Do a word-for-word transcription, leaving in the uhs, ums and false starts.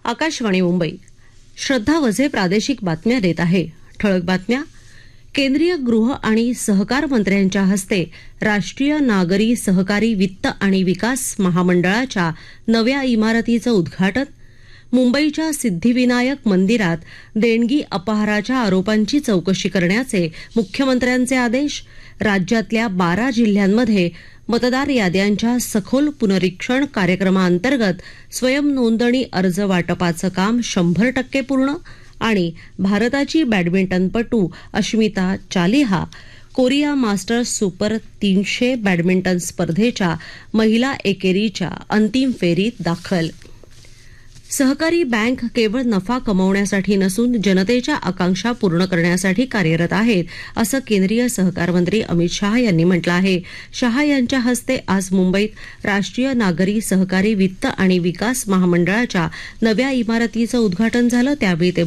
आकाशवाणी मुंबई. श्रद्धा वझे प्रादेशिक बातम्या देत आहे. ठळक बातम्या. केंद्रीय गृह आणि सहकार मंत्र्यांच्या हस्ते राष्ट्रीय नागरी सहकारी वित्त आणि विकास महामंडळाच्या नव्या इमारतीचं उद्घाटन. मुंबईच्या सिद्धिविनायक मंदिरात देणगी अपहाराच्या आरोपांची चौकशी करण्याचे मुख्यमंत्र्यांचे आदेश. राज्यातल्या बारा जिल्ह्यांमध्ये मतदार याद्यांच्या सखोल पुनरीक्षण कार्यक्रमाअंतर्गत स्वयंनोंदणी अर्ज वाटपाचं काम शंभर टक्के पूर्ण. आणि भारताची बॅडमिंटनपटू Ashmita Chaliha Korea masters super तीनशे बॅडमिंटन स्पर्धेच्या महिला एकेरीच्या अंतिम फेरीत दाखल. सहकारी बँक केवळ नफा कमवण्यासाठी नसून जनतेच्या आकांक्षा पूर्ण करण्यासाठी कार्यरत आहेत, असं केंद्रीय सहकार मंत्री अमित शाह यांनी म्हटलं आहे. शाह यांच्या हस्ते आज मुंबईत राष्ट्रीय नागरी सहकारी वित्त आणि विकास महामंडळाच्या नव्या इमारतीचं उद्घाटन झालं. त्यावेळी ते